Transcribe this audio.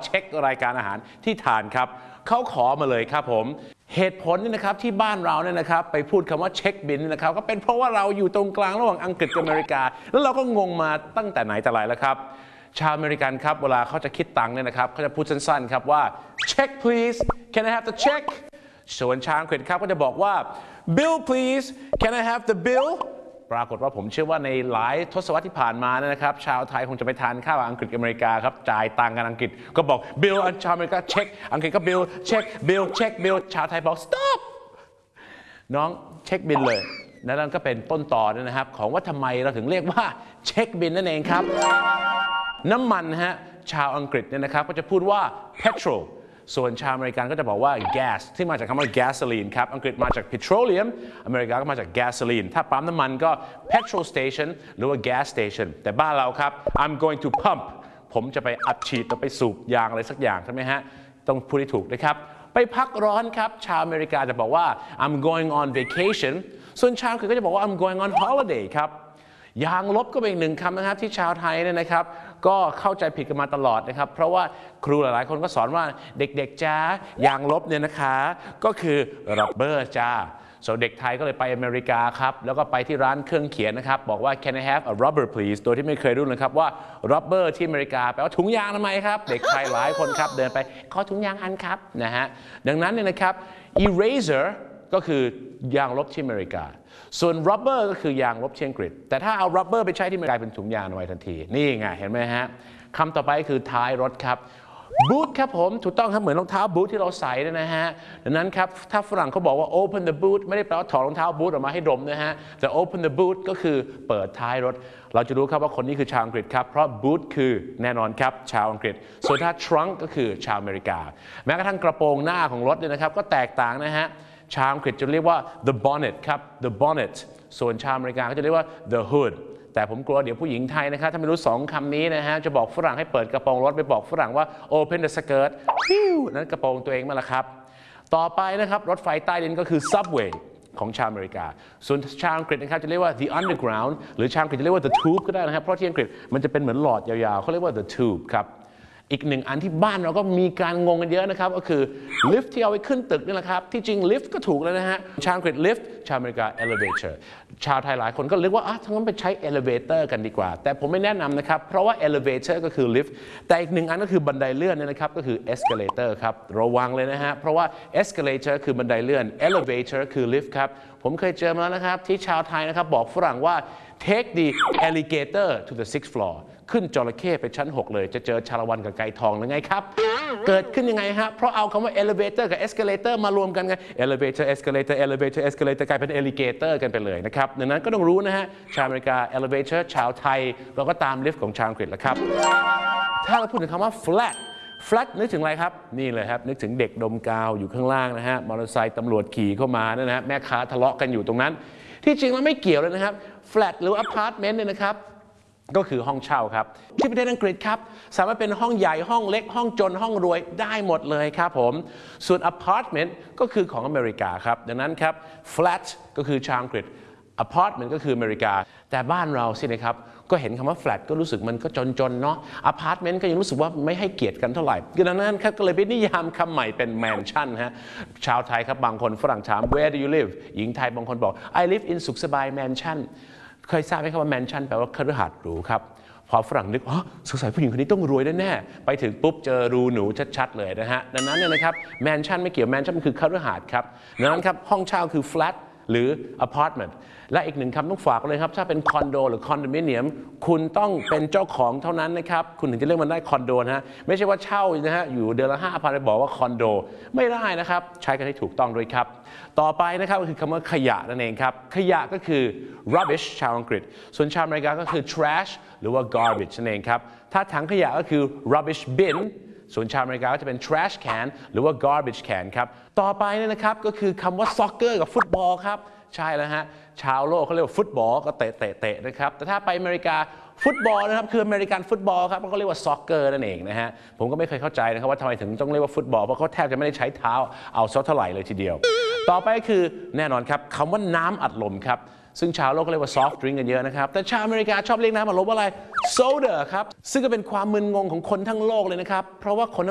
เช็ครายการอาหารที่ทานครับเขาขอมาเลยครับผมเหตุผลนี่นะครับที่บ้านเราเนี่ยนะครับไปพูดคำว่าเช็คบิลนะครับก็เป็นเพราะว่าเราอยู่ตรงกลางระหว่างอังกฤษกับอเมริกาแล้วเราก็งงมาตั้งแต่ไหนแต่ไรแล้วครับชาวอเมริกันครับเวลาเขาจะคิดตังค์เนี่ยนะครับเขาจะพูดสั้นๆครับว่า check please can I have the check ส่วนชาวอังกฤษครับก็จะบอกว่า bill please can I have the bill ปรากฏว่าผมเชื่อว่าในหลายทศวรรษที่ผ่านมานะครับชาวไทยคงจะไปทานข้าวอังกฤษกับอเมริกาครับจ่ายตังค์กันอังกฤษก็บอก bill ชาวอเมริกาเช็คอังกฤษก็ bill เช็ค bill เช็ค bill ชาวไทยบอก stop น้องเช็คบิลเลยนั่นก็เป็นต้นต่อนะครับของว่าทำไมเราถึงเรียกว่าเช็คบิลนั่นเองครับน้ำมันฮะชาวอังกฤษเนี่ยนะครับก็จะพูดว่า petrol ส่วนชาวอเมริกันก็จะบอกว่า gas ที่มาจากคำว่า gasoline ครับอังกฤษมาจาก petroleum อเมริกาก็มาจาก gasoline ถ้าปั๊มน้ำมันก็ petrol station หรือว่า gas station แต่บ้านเราครับ I'm going to pump ผมจะไปอัดฉีดแล้วไปสูบยางอะไรสักอย่างใช่ไหมฮะต้องพูดให้ถูกนะครับไปพักร้อนครับชาวอเมริกาจะบอกว่า I'm going on vacation ส่วนชาวอังกฤษก็จะบอกว่า I'm going on holiday ครับยางลบก็เป็นอีกหนึ่งคำนะครับที่ชาวไทยเนี่ยนะครับก็เข้าใจผิดกันมาตลอดนะครับเพราะว่าครูหลายๆคนก็สอนว่าเด็กๆจ้ายางลบเนี่ยนะคะก็คือ rubber จ้าส่วนเด็กไทยก็เลยไปอเมริกาครับแล้วก็ไปที่ร้านเครื่องเขียนนะครับบอกว่า can I have a rubber please โดยที่ไม่เคยรู้นะครับว่า rubber ที่อเมริกาแปลว่าถุงยางทำไมครับเด็กไทยหลายคนครับเดินไปขอถุงยางอันครับนะฮะดังนั้นเนี่ยนะครับ eraser ก็คือยางลบที่อเมริกาส่วน rubber ก็คือยางลบที่อังกฤษแต่ถ้าเอา rubber ไปใช้ที่อเมริกาเป็นถุงยางเอาไว้ทันทีนี่ไงเห็นไหมฮะคำต่อไปคือท้ายรถครับบูทครับผมถูกต้องครับเหมือนรองเท้าบูทที่เราใส่นะฮะดังนั้นครับถ้าฝรั่งเขาบอกว่า open the boot ไม่ได้แปลว่าถอดรองเท้าบูทออกมาให้ดมนะฮะแต่ open the boot ก็คือเปิดท้ายรถเราจะรู้ครับว่าคนนี้คือชาวอังกฤษครับเพราะ boot คือแน่นอนครับชาวอังกฤษส่วนถ้า trunk ก็คือชาวอเมริกาแม้กระทั่งกระโปรงหน้าของรถเนี่ยนะครับก็แตกต่างนะฮะชาวอังกฤษจะเรียกว่า the bonnet ครับ the bonnet ส่วนชาวอเมริกาก็จะเรียกว่า the hood แต่ผมกลัวเดี๋ยวผู้หญิงไทยนะครับถ้าไม่รู้2คำนี้นะฮะจะบอกฝรั่งให้เปิดกระโปรงรถไปบอกฝรั่งว่า open the skirt นั้นกระโปรงตัวเองมาแล้วครับต่อไปนะครับรถไฟใต้ดินก็คือ subway ของชาวอเมริกาส่วนชาวอังกฤษนะครับจะเรียกว่า the underground หรือชาวอังกฤษจะเรียกว่า the tube ก็ได้นะครับเพราะที่อังกฤษมันจะเป็นเหมือนหลอดยาวๆเขาเรียกว่า the tube ครับอีกหนึ่งอันที่บ้านเราก็มีการงงกันเยอะนะครับก็คือลิฟต์ที่เอาไว้ขึ้นตึกนี่แหละครับที่จริงลิฟต์ก็ถูกแล้วนะฮะชาวอังกฤษลิฟต์ชาวอเมริกา elevator ชาวไทยหลายคนก็เรียกว่าทั้งนั้นไปใช้ elevator กันดีกว่าแต่ผมไม่แนะนำนะครับเพราะว่า elevator ก็คือลิฟต์แต่อีกหนึ่งอันก็คือบันไดเลื่อนเนี่ยนะครับก็คือ escalator ครับระวังเลยนะฮะเพราะว่า escalator คือบันไดเลื่อน elevator คือลิฟต์ครับผมเคยเจอมาแล้วนะครับที่ชาวไทยนะครับบอกฝรั่งว่า take the alligator to the sixth floor ขึ้นจระเข้ไปชั้น6เลยจะเจอชาละวันกับไก่ทองหรือไงครับเกิดขึ้นยังไงฮะเพราะเอาคำว่า elevator กับ escalator มารวมกันไง elevator escalator elevator escalator กลายเป็น alligator กันไปเลยนะครับดังนั้นก็ต้องรู้นะฮะชาวอเมริกา elevator ชาวไทยเราก็ตามลิฟต์ของชาวอังกฤษแล้วครับถ้าเราพูดถึงคำว่า flat นึกถึงอะไรครับนี่เลยครับนึกถึงเด็กดมกาวอยู่ข้างล่างนะฮะมอเตอร์ไซค์ตำรวจขี่เข้ามานะฮะแม่ค้าทะเลาะกันอยู่ตรงนั้นที่จริงแล้วไม่เกี่ยวเลยนะครับ flat หรือ apartment เนี่ยนะครับก็คือห้องเช่าครับที่ประเทศอังกฤษครับสามารถเป็นห้องใหญ่ห้องเล็กห้องจนห้องรวยได้หมดเลยครับผมส่วน apartment ก็คือของอเมริกาครับดังนั้นครับ flat ก็คือชาวอังกฤษ apartment ก็คืออเมริกาแต่บ้านเราสินะครับก็เห็นคำว่า flat ก็รู้สึกมันก็จนๆเนาะ apartment ก็ยังรู้สึกว่าไม่ให้เกียรติกันเท่าไหร่ดังนั้นครับก็เลยไปนิยามคำใหม่เป็น mansion ฮะชาวไทยครับบางคนฝรั่งถาม where do you live หญิงไทยบางคนบอก I live in สุขสบาย mansionเคยทราบไหมครับว่าแมนชั่นแปลว่าคฤหาสน์หรูครับพอฝรั่งนึกสงสัยผู้หญิงคนนี้ต้องรวยแน่ๆไปถึงปุ๊บเจอรูหนูชัดๆเลยนะฮะดังนั้นเนี่ยนะครับแมนชั่นไม่เกี่ยวแมนชั่นมันคือคฤหาสน์ครับดังนั้นครับห้องเช่าคือ flat หรือ apartment และอีกหนึ่งคำต้องฝากเลยครับถ้าเป็นคอนโดหรือคอนโดมิเนียมคุณต้องเป็นเจ้าของเท่านั้นนะครับคุณถึงจะเรียกมันได้คอนโดนะฮะไม่ใช่ว่าเช่านะฮะอยู่เดือนละ 5,000 ไปบอกว่าคอนโดไม่ได้นะครับใช้กันให้ถูกต้องด้วยครับต่อไปนะครับก็คือคำว่าขยะนั่นเองครับขยะก็คือ rubbish ชาวอังกฤษส่วนชาวอเมริกาก็คือ trash หรือว่า garbage นั่นเองครับถ้าถังขยะก็คือ rubbish bin ส่วนชาวอเมริกาก็จะเป็น trash can หรือว่า garbage can ครับต่อไปเนี่ยนะครับก็คือคำว่า soccer กับฟุตบอลครับใช่แล้วฮะชาวโลกเขาเรียกว่าฟุตบอลก็เตะนะครับแต่ถ้าไปอเมริกาฟุตบอลนะครับคืออเมริกันฟุตบอลครับเขาเรียกว่าซ็อกเกอร์นั่นเองนะฮะผมก็ไม่เคยเข้าใจนะครับว่าทำไมถึงต้องเรียกว่าฟุตบอลเพราะเขาแทบจะไม่ได้ใช้เท้าเอาซะเท่าไหร่เลยทีเดียวต่อไปคือแน่นอนครับคำว่าน้ำอัดลมครับซึ่งชาวโลกก็เรียกว่า soft drink กันเยอะนะครับแต่ชาวอเมริกาชอบเรียกน้ำอัดลมว่าอะไรโซดาครับซึ่งก็เป็นความมึนงงของคนทั้งโลกเลยนะครับเพราะว่าคน